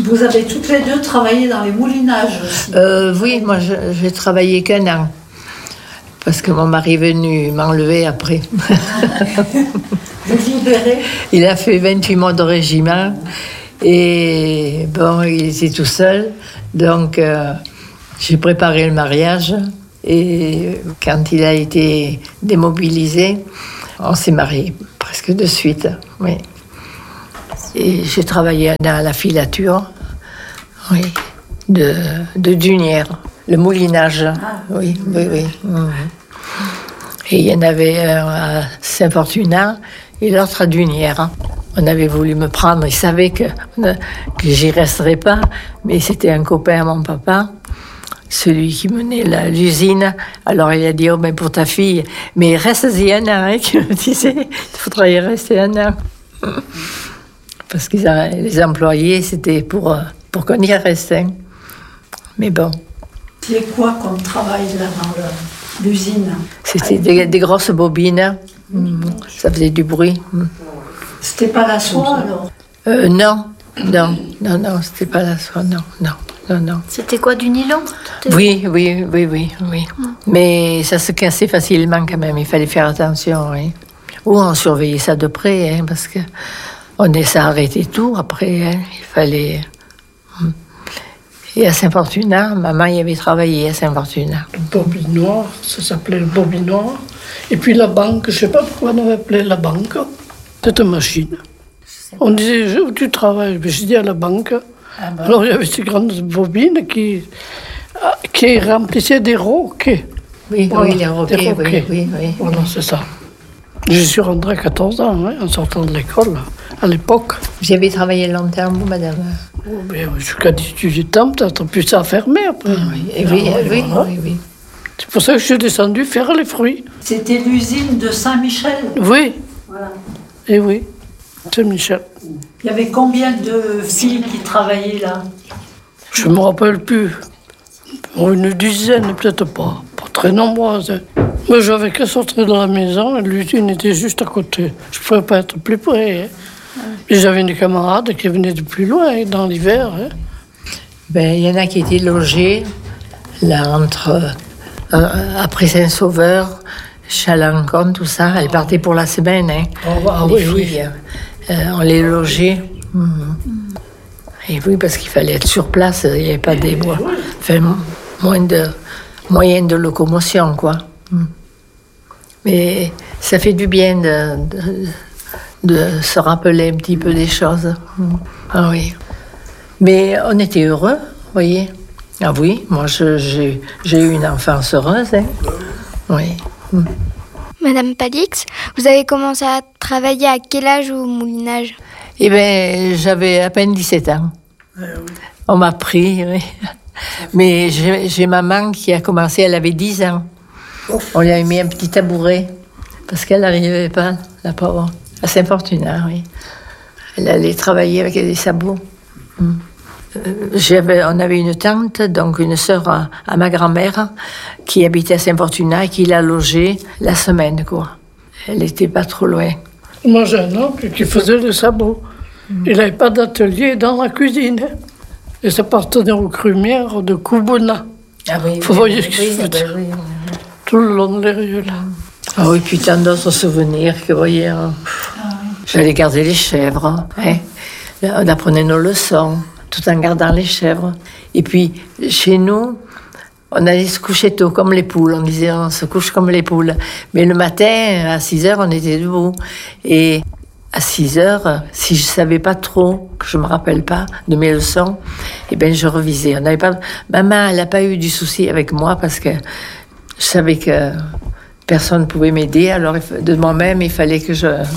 Vous avez toutes les deux travaillé dans les moulinages aussi. Oui, moi j'ai travaillé qu'un an. Parce que mon mari est venu m'enlever après. Vous libérez. Il a fait 28 mois de régiment. Et bon, il était tout seul. Donc, j'ai préparé le mariage. Et quand il a été démobilisé, on s'est mariés presque de suite. Oui. Et j'ai travaillé un an à la filature, oui, de Dunière, le moulinage. Oui. Et il y en avait un à Saint-Fortunat et l'autre à Dunière. On avait voulu me prendre, il savait que j'y resterais pas, mais c'était un copain à mon papa, celui qui menait l'usine. Alors il a dit, oh ben pour ta fille, mais reste-y un an, hein, tu me disais, il faudra y rester un an. Parce que les employés, c'était pour qu'on y reste. Hein. Mais bon. C'est quoi comme travail là dans l'usine? C'était des grosses bobines. Ça faisait du bruit. C'était pas la soie alors? Non, c'était pas la soie, non. C'était quoi, du nylon? Oui. Mais ça se cassait facilement quand même, il fallait faire attention, oui. Ou on surveillait ça de près, hein, parce que ça arrêtait tout après, hein, il fallait... Et à Saint-Fortunat, maman y avait travaillé à Saint-Fortunat. Le bobinoir, ça s'appelait le bobinoir. Et puis la banque, je ne sais pas pourquoi on avait appelé la banque, cette machine. On disait, où tu travailles? Je dis à la banque. Alors il y avait ces grandes bobines qui remplissaient des roquets. Oui, voilà, oui, les roquets, oui. Voilà, c'est ça. Je suis rentrée à 14 ans, hein, en sortant de l'école, à l'époque. Vous avez travaillé longtemps, vous, madame? Jusqu'à 18 ans, peut-être, puis ça a fermé après. Oui. C'est pour ça que je suis descendue faire les fruits. C'était l'usine de Saint-Michel? Oui. Voilà. Et oui, Saint-Michel. Il y avait combien de filles qui travaillaient là? Je ne me rappelle plus. Une dizaine, peut-être pas. Pas très nombreuses. Moi, j'avais qu'à sortir de la maison et l'usine était juste à côté. Je ne pouvais pas être plus près. Hein. Mais j'avais des camarades qui venaient de plus loin, dans l'hiver. Hein. Ben, il y en a qui étaient logés, là, après Saint-Sauveur, Chalancon, tout ça. Elles partaient pour la semaine, hein. Les filles, on les logeait. Et oui, parce qu'il fallait être sur place, il n'y avait pas des bois. Enfin, moins de moyens de locomotion, quoi. Mais ça fait du bien de se rappeler un petit peu des choses. Ah oui. Mais on était heureux, vous voyez. Ah oui, moi j'ai eu une enfance heureuse. Hein. Oui. Madame Palix, vous avez commencé à travailler à quel âge au moulinage? Eh bien, j'avais à peine 17 ans. On m'a pris, oui. Mais j'ai maman qui a commencé, elle avait 10 ans. On lui a mis un petit tabouret, parce qu'elle n'arrivait pas, la pauvre, à Saint-Fortunat, oui. Elle allait travailler avec des sabots. On avait une tante, donc une sœur à ma grand-mère, qui habitait à Saint-Fortunat et qui l'a logée la semaine, quoi. Elle n'était pas trop loin. Moi, j'ai un oncle qui faisait des sabots. Il n'avait pas d'atelier dans la cuisine. Et ça appartenait aux Crumières de Coubouna. Ah oui, vous voyez ce que je veux dire. Tout le long de les rues, là. Ah oui, puis tant d'autres souvenirs que, vous voyez, j'allais garder les chèvres. Hein. On apprenait nos leçons, tout en gardant les chèvres. Et puis, chez nous, on allait se coucher tôt, comme les poules. On disait, on se couche comme les poules. Mais le matin, à 6 heures, on était debout. Et à 6 heures, si je ne savais pas trop, que je ne me rappelle pas de mes leçons, eh bien, je revisais. Maman, elle n'a pas eu du souci avec moi parce que je savais que personne ne pouvait m'aider. Alors, de moi-même, il fallait que je